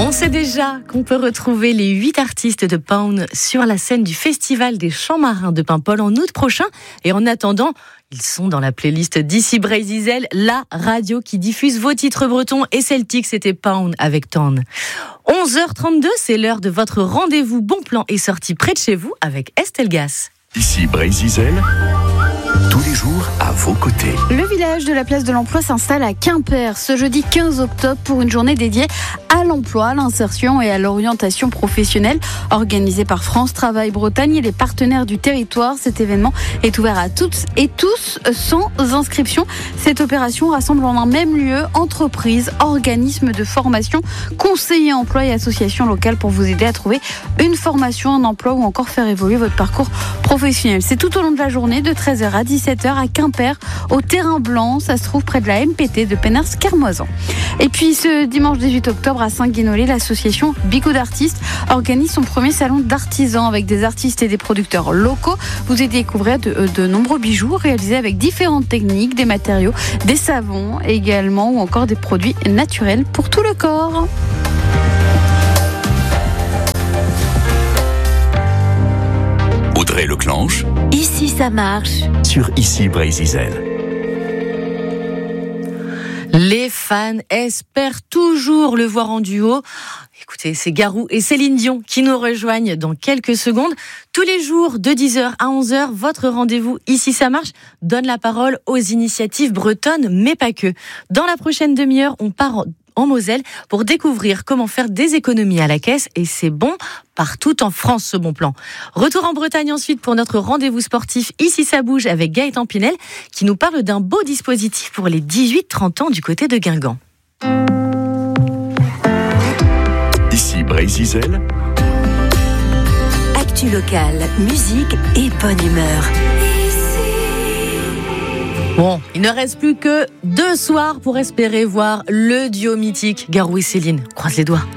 On sait déjà qu'on peut retrouver les 8 artistes de Pound sur la scène du Festival des Champs Marins de Paimpol en août prochain. Et en attendant, ils sont dans la playlist d'Ici Brésil, la radio qui diffuse vos titres bretons et celtiques. C'était Pound avec Ton. 11h32, c'est l'heure de votre rendez-vous bon plan et sortie près de chez vous avec Estelle Gas. Ici Brésil, tous les jours à vos côtés. Le village de la place de l'emploi s'installe à Quimper ce jeudi 15 octobre pour une journée dédiée à l'emploi, à l'insertion et à l'orientation professionnelle organisée par France Travail Bretagne et les partenaires du territoire. Cet événement est ouvert à toutes et tous sans inscription. Cette opération rassemble en un même lieu entreprises, organismes de formation, conseillers emploi et associations locales pour vous aider à trouver une formation, un emploi ou encore faire évoluer votre parcours professionnel. C'est tout au long de la journée de 13h à 17h à Quimper, au Terrain Blanc. Ça se trouve près de la MPT de Penners-Kermoisan. Et puis ce dimanche 18 octobre à Saint-Guinolé, l'association Bigot d'artistes organise son premier salon d'artisans avec des artistes et des producteurs locaux. Vous y découvrez de nombreux bijoux réalisés avec différentes techniques, des matériaux, des savons également ou encore des produits naturels pour tout le corps. Audrey Leclanche, Ici ça marche. sur Ici Brésil. Les fans espèrent toujours le voir en duo. Écoutez, c'est Garou et Céline Dion qui nous rejoignent dans quelques secondes. Tous les jours, de 10h à 11h, votre rendez-vous Ici ça marche donne la parole aux initiatives bretonnes, mais pas que. Dans la prochaine demi-heure, on part en Moselle pour découvrir comment faire des économies à la caisse, et c'est bon partout en France, ce bon plan. Retour en Bretagne ensuite pour notre rendez-vous sportif Ici ça bouge avec Gaëtan Pinel qui nous parle d'un beau dispositif pour les 18-30 ans du côté de Guingamp. Ici Brésil, Actu locale, musique et bonne humeur. Bon, il ne reste plus que 2 soirs pour espérer voir le duo mythique Garou et Céline. Croise les doigts.